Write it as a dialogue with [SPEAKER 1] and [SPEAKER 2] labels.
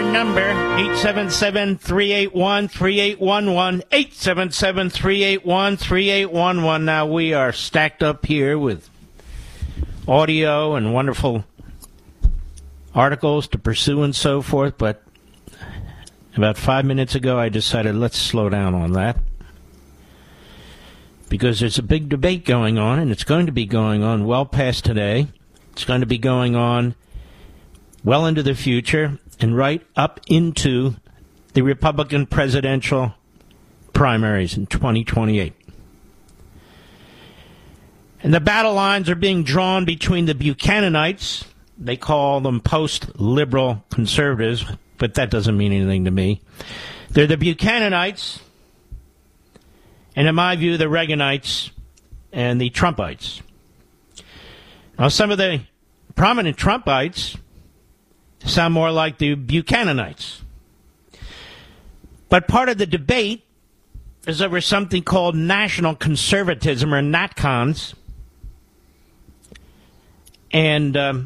[SPEAKER 1] number, 877-381-3811, 877-381-3811. Now, we are stacked up here with audio and wonderful articles to pursue and so forth, but about 5 minutes ago I decided let's slow down on that because there's a big debate going on, and it's going to be going on well past today. It's going to be going on well into the future and right up into the Republican presidential primaries in 2028. And the battle lines are being drawn between the Buchananites. They call them post-liberal conservatives, but that doesn't mean anything to me. They're the Buchananites, and in my view, the Reaganites and the Trumpites. Now, some of the prominent Trumpites sound more like the Buchananites. But part of the debate is over something called national conservatism, or NatCons. And